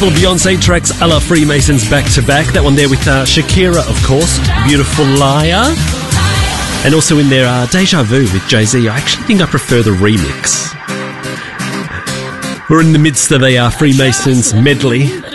couple of Beyonce tracks a la Freemasons back to back. That one there with Shakira, of course, Beautiful Liar. And also in there, Deja Vu with Jay-Z. I actually think I prefer the remix. We're in the midst of a Freemasons medley